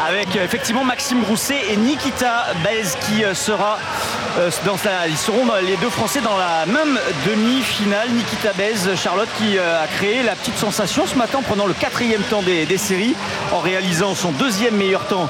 avec effectivement Maxime Grousset et Nikita Bez qui sera ils seront les deux Français dans la même demi-finale. Nikita Bez, Charlotte, qui a créé la petite sensation ce matin en prenant le 4e temps des séries, en réalisant son deuxième meilleur temps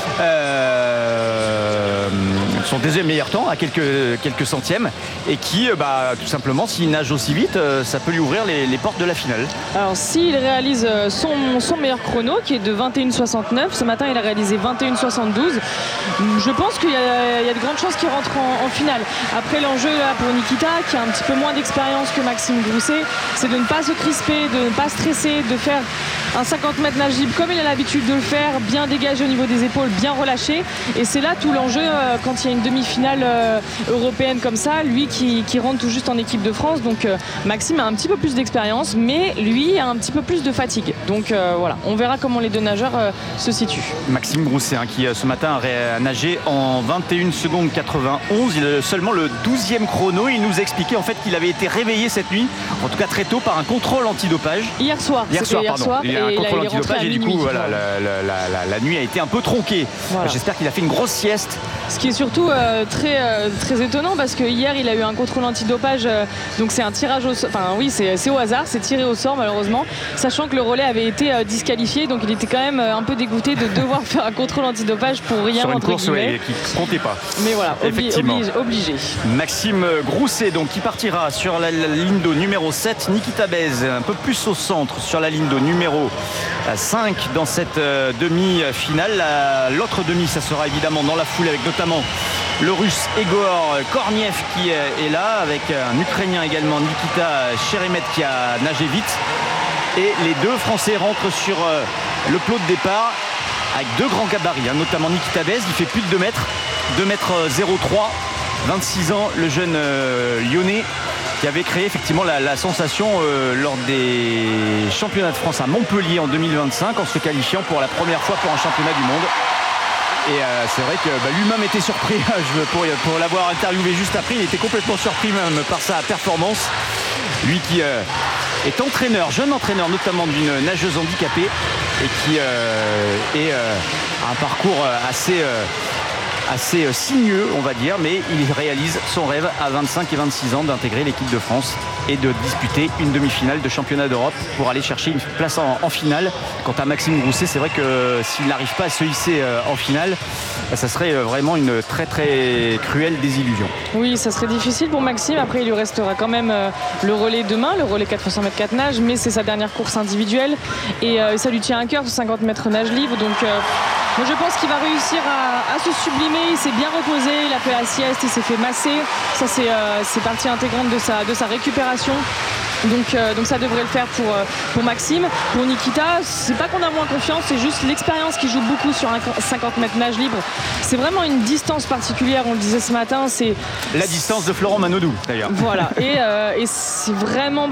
à quelques centièmes, et qui tout simplement, s'il nage aussi vite, ça peut lui ouvrir les portes de la finale. Alors s'il réalise son meilleur chrono qui est de 21,69, ce matin il a réalisé 21,72, je pense qu'il y a de grandes chances qu'il rentre en finale. Après, l'enjeu là pour Nikita, qui a un petit peu moins d'expérience que Maxime Grousset, c'est de ne pas se crisper, de ne pas stresser, de faire un 50 mètres nage libre comme il a l'habitude de le faire, bien dégagé au niveau des épaules, bien relâché, et c'est là tout l'enjeu quand il y a une demi-finale européenne comme ça, lui qui rentre tout juste en équipe de France. Donc Maxime a un petit peu plus d'expérience, mais lui a un petit peu plus de fatigue, donc voilà, on verra comment les deux nageurs se situent. Maxime Grousset qui ce matin a nagé en 21 secondes 91, il a seulement le 12e chrono. Il nous expliquait en fait qu'il avait été réveillé cette nuit, en tout cas très tôt, par un contrôle antidopage. Hier soir, il y a un contrôle antidopage et du coup voilà, la nuit a été un peu tronquée. Voilà. J'espère qu'il a fait une grosse sieste. Ce qui est surtout très étonnant, parce que hier il a eu un contrôle antidopage, donc c'est un tirage au sort, enfin oui, c'est au hasard, c'est tiré au sort malheureusement, sachant que le relais avait été disqualifié, donc il était quand même un peu dégoûté de devoir faire un contrôle antidopage pour rien, sur une entre course guillemets. Qui comptait pas. Mais voilà, obligé. Maxime Grousset donc qui partira sur la ligne d'eau numéro 7, Nikita Bez un peu plus au centre sur la ligne d'eau numéro 5 dans cette demi-finale. L'autre demi, ça sera évidemment dans la foule, avec notamment le russe Egor Korniev qui est là, avec un ukrainien également, Nikita Sheremet, qui a nagé vite, et les deux Français rentrent sur le plot de départ avec deux grands gabarits, notamment Nikita Bez, il fait plus de 2 mètres, 2,03 m, 26 ans, le jeune lyonnais, qui avait créé effectivement la sensation lors des championnats de France à Montpellier en 2025, en se qualifiant pour la première fois pour un championnat du monde. Et c'est vrai que lui-même était surpris pour l'avoir interviewé juste après. Il était complètement surpris même par sa performance. Lui qui est entraîneur, jeune entraîneur notamment d'une nageuse handicapée, et qui a un parcours assez sinueux, on va dire, mais il réalise son rêve à 25 et 26 ans d'intégrer l'équipe de France et de disputer une demi-finale de championnat d'Europe pour aller chercher une place en finale. Quant à Maxime Grousset, c'est vrai que s'il n'arrive pas à se hisser en finale, ça serait vraiment une très très cruelle désillusion. Oui, ça serait difficile pour Maxime. Après, il lui restera quand même le relais demain, le relais 400 mètres 4 nages, mais c'est sa dernière course individuelle, et ça lui tient à cœur, ce 50 mètres nage libre. Donc moi je pense qu'il va réussir à se sublimer. Il s'est bien reposé, il a fait la sieste, il s'est fait masser, ça c'est partie intégrante de sa récupération. Donc ça devrait le faire pour Maxime. Pour Nikita, c'est pas qu'on a moins confiance, c'est juste l'expérience qui joue beaucoup sur un 50 mètres nage libre. C'est vraiment une distance particulière, on le disait ce matin, c'est la distance de Florent Manodou d'ailleurs. Voilà, et c'est vraiment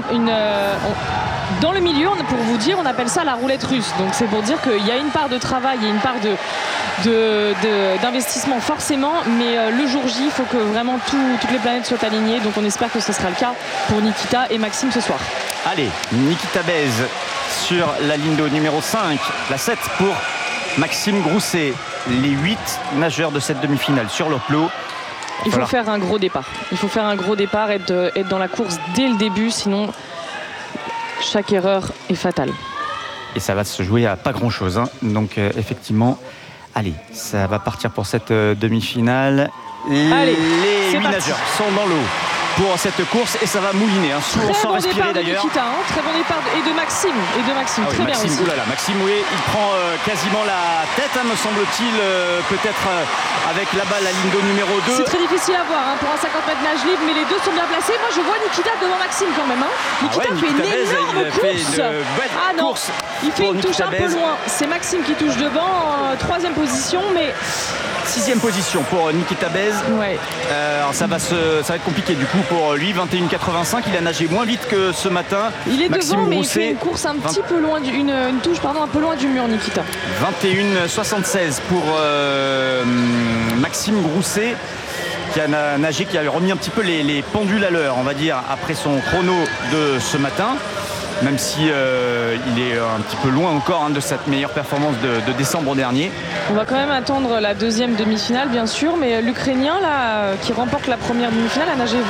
dans le milieu, pour vous dire, on appelle ça la roulette russe. Donc c'est pour dire qu'il y a une part de travail, il y a une part d'investissement forcément, mais le jour J, il faut que vraiment toutes les planètes soient alignées. Donc on espère que ce sera le cas pour Nikita et Maxime ce soir. Allez, Nikita Bez sur la ligne d'eau numéro 5, la 7 pour Maxime Grousset. Les 8 nageurs de cette demi-finale sur leur plot. Il faut faire un gros départ. Il faut faire un gros départ, être dans la course dès le début, sinon chaque erreur est fatale. Et ça va se jouer à pas grand-chose. Donc effectivement, allez, ça va partir pour cette demi-finale. Allez, les 8 nageurs sont dans l'eau pour cette course, et ça va mouliner, souvent sans respirer d'ailleurs. Très bon départ de Maxime. Très bien aussi. Oulala, Maxime, oui, il prend quasiment la tête, me semble-t-il, peut-être avec là-bas la ligne d'eau numéro 2. C'est très difficile à voir pour un 50 mètres nage libre, mais les deux sont bien placés. Moi je vois Nikita devant Maxime quand même. Nikita fait une énorme course. Il touche un peu loin. C'est Maxime qui touche devant, 3e position, mais 6e position pour Nikita Bez. Ouais. Alors ça va être compliqué du coup pour lui. 21,85. Il a nagé moins vite que ce matin. Il est Maxime devant, mais Grousset, il fait une course un petit peu loin, une touche un peu loin du mur, Nikita. 21,76 pour Maxime Grousset, qui a nagé, qui a remis un petit peu les pendules à l'heure, on va dire, après son chrono de ce matin. même si il est un petit peu loin encore de cette meilleure performance de décembre dernier. On va quand même attendre la deuxième demi-finale bien sûr, mais l'Ukrainien là, qui remporte la première demi-finale a nagé 21,50,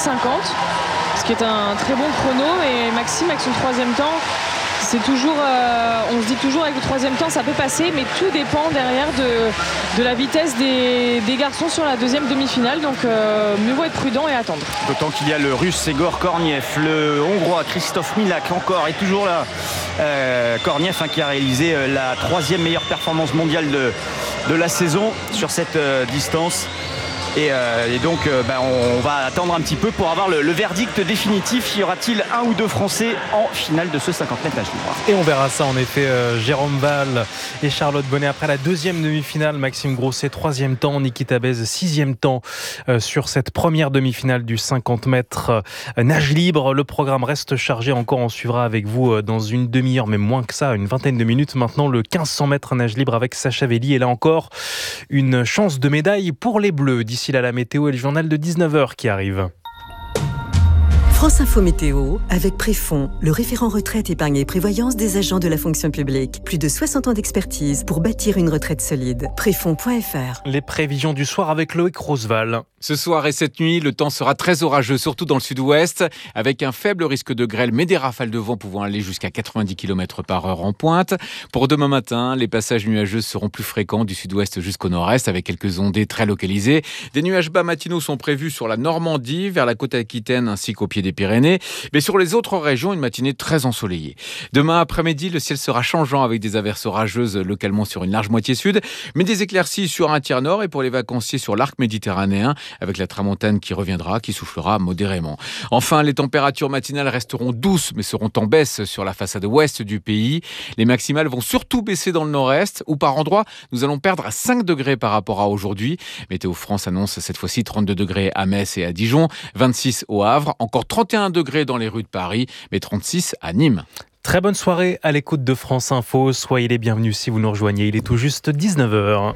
ce qui est un très bon chrono. Et Maxime avec son troisième temps, c'est toujours, on se dit toujours avec le troisième temps ça peut passer, mais tout dépend derrière de la vitesse des garçons sur la deuxième demi-finale, donc mieux vaut être prudent et attendre. D'autant qu'il y a le russe Egor Korniev, le hongrois Christophe Milak encore est toujours là. Korniev qui a réalisé la troisième meilleure performance mondiale de la saison sur cette distance. Et donc on va attendre un petit peu pour avoir le verdict définitif. Y aura-t-il un ou deux Français en finale de ce 50 mètres nage libre? Et on verra ça en effet. Jérôme Val et Charlotte Bonnet après la deuxième demi-finale. Maxime Grousset troisième temps, Nikita Bèze sixième temps sur cette première demi-finale du 50 mètres nage libre. Le programme reste chargé encore, on suivra avec vous dans une demi-heure, mais moins que ça, une vingtaine de minutes maintenant, le 1500 mètres nage libre avec Sacha Velli. Et là encore, une chance de médaille pour les Bleus. D'ici là, la météo et le journal de 19h qui arrive. France Info Météo, avec Préfond, le référent retraite, épargne et prévoyance des agents de la fonction publique. Plus de 60 ans d'expertise pour bâtir une retraite solide. Préfond.fr. Les prévisions du soir avec Loïc Roosevelt. Ce soir et cette nuit, le temps sera très orageux, surtout dans le sud-ouest, avec un faible risque de grêle, mais des rafales de vent pouvant aller jusqu'à 90 km/h en pointe. Pour demain matin, les passages nuageux seront plus fréquents du sud-ouest jusqu'au nord-est, avec quelques ondées très localisées. Des nuages bas matinaux sont prévus sur la Normandie, vers la côte aquitaine ainsi qu'au pied des Pyrénées. Mais sur les autres régions, une matinée très ensoleillée. Demain après-midi, le ciel sera changeant avec des averses orageuses localement sur une large moitié sud, mais des éclaircies sur un tiers nord et pour les vacanciers sur l'arc méditerranéen, avec la tramontane qui reviendra, qui soufflera modérément. Enfin, les températures matinales resteront douces, mais seront en baisse sur la façade ouest du pays. Les maximales vont surtout baisser dans le nord-est, où par endroits, nous allons perdre à 5 degrés par rapport à aujourd'hui. Météo France annonce cette fois-ci 32 degrés à Metz et à Dijon, 26 au Havre, encore 31 degrés dans les rues de Paris, mais 36 à Nîmes. Très bonne soirée à l'écoute de France Info. Soyez les bienvenus si vous nous rejoignez. Il est tout juste 19h.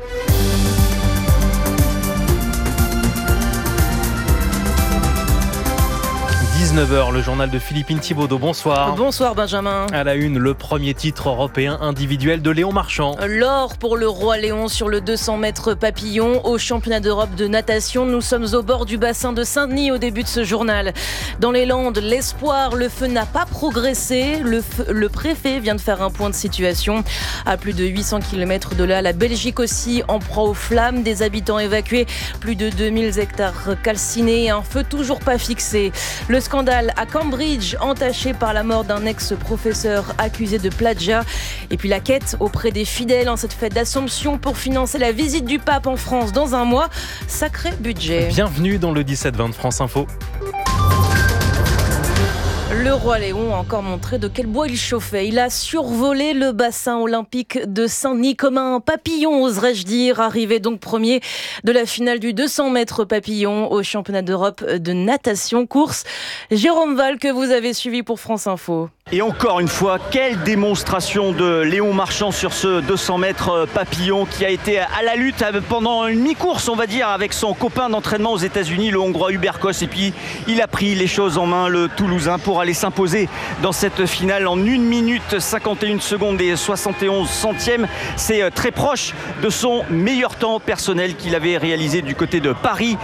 19h, le journal de Philippine Thibaudeau. Bonsoir. Bonsoir Benjamin. À la une, le premier titre européen individuel de Léon Marchand. L'or pour le roi Léon sur le 200 mètres papillon au championnat d'Europe de natation. Nous sommes au bord du bassin de Saint-Denis au début de ce journal. Dans les Landes, l'espoir, le feu n'a pas progressé. Le préfet vient de faire un point de situation. À plus de 800 km de là, la Belgique aussi en proie aux flammes. Des habitants évacués, plus de 2000 hectares calcinés, un feu toujours pas fixé. Le scandale à Cambridge, entaché par la mort d'un ex-professeur accusé de plagiat. Et puis la quête auprès des fidèles en cette fête d'Assomption pour financer la visite du pape en France dans un mois. Sacré budget. Bienvenue dans le 17-20 de France Info. Le roi Léon a encore montré de quel bois il chauffait. Il a survolé le bassin olympique de Saint-Denis comme un papillon, oserais-je dire. Arrivé donc premier de la finale du 200 mètres papillon au championnat d'Europe de natation course. Jérôme Val, que vous avez suivi pour France Info. Et encore une fois, quelle démonstration de Léon Marchand sur ce 200 mètres papillon qui a été à la lutte pendant une mi-course, on va dire, avec son copain d'entraînement aux États-Unis, le Hongrois Hubert Kos. Et puis, il a pris les choses en main, le Toulousain, pour aller s'imposer dans cette finale en 1 minute 51 secondes et 71 centièmes. C'est très proche de son meilleur temps personnel qu'il avait réalisé du côté de Paris